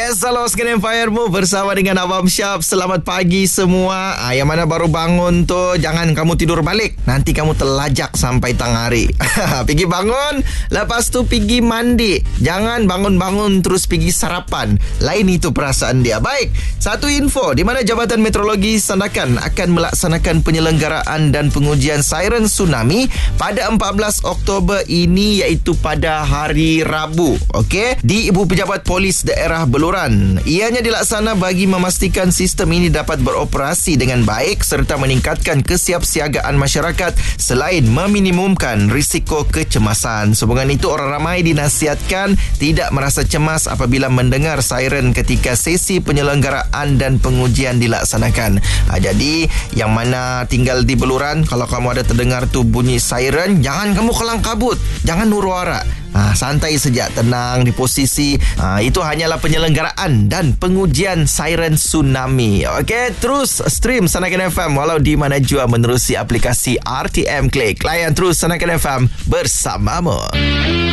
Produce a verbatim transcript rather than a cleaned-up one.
Yes, halo Skin Empire-mu bersama dengan Abang Syab. Selamat pagi semua. ah, Yang mana baru bangun tu, jangan kamu tidur balik, nanti kamu terlajak sampai tengah hari. Pergi bangun, lepas tu pergi mandi. Jangan bangun-bangun terus pergi sarapan. Lain itu perasaan dia. Baik, satu info di mana Jabatan Meteorologi Sandakan akan melaksanakan penyelenggaraan dan pengujian siren tsunami pada empat belas Oktober ini, iaitu pada hari Rabu. Okey, di Ibu Pejabat Polis Daerah Beluran. Ianya dilaksana bagi memastikan sistem ini dapat beroperasi dengan baik serta meningkatkan kesiapsiagaan masyarakat selain meminimumkan risiko kecemasan. Sehubungan itu, orang ramai dinasihatkan tidak merasa cemas apabila mendengar siren ketika sesi penyelenggaraan dan pengujian dilaksanakan. Ha, jadi, yang mana tinggal di Beluran, kalau kamu ada terdengar tu bunyi siren, jangan kamu kelang kabut, jangan huru-hara. Ha, santai saja, tenang di posisi. Ha, itu hanyalah penyelenggaraan dan pengujian siren tsunami. Okey, terus stream Sanakan F M walau di mana jua menerusi aplikasi R T M Click. Layan terus Sanakan F M bersamamu.